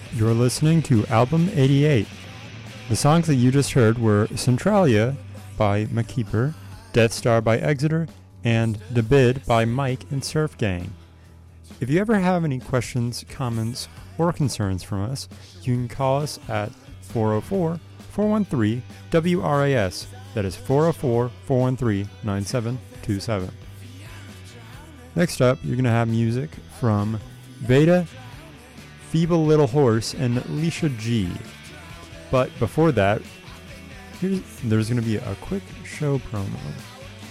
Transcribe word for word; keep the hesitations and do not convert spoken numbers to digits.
You're listening to Album eighty-eight. The songs that you just heard were Centralia by McKeeper, Death Star by Exeter, and The Bid by Mike and Surf Gang. If you ever have any questions, comments, or concerns from us, you can call us at four oh four, four one three, W R A S. That is four oh four, four one three, nine seven two seven. Next up, you're going to have music from Veda, Feeble Little Horse, and Leisha G. But before that, here's, there's going to be a quick show promo.